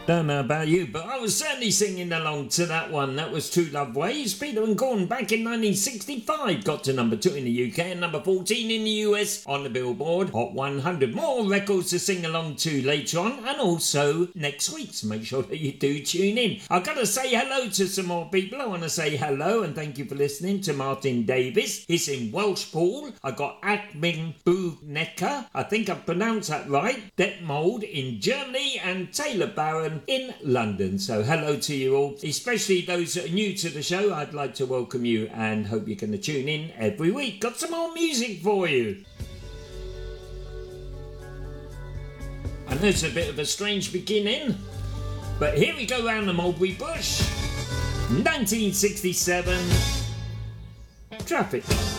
Don't know about you, but I was certainly singing along to that one. That was True Love Ways. Peter and Corn back in 1965 got to number 2 in the UK and number 14 in the US on the Billboard Hot 100. More records to sing along to later on and also next week, so make sure that you do tune in. I've got to say hello to some more people. I want to say hello and thank you for listening to Martin Davis. He's in Welshpool. I got Admin Bunecker, I think I've pronounced that right, Detmold in Germany, and Taylor Barron in London. So hello to you all, especially those that are new to the show. I'd like to welcome you and hope you're going to tune in every week. Got some more music for you. I know it's a bit of a strange beginning, but here we go round the Mulberry Bush. 1967 Traffic Lights.